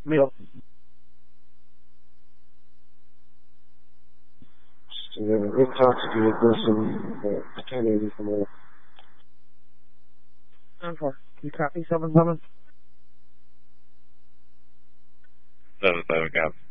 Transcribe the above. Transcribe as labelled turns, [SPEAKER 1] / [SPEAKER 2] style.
[SPEAKER 1] Meal. Intoxicated person, I can't hear you from there. 7-4. You copy 7-7?
[SPEAKER 2] 7-7, copy.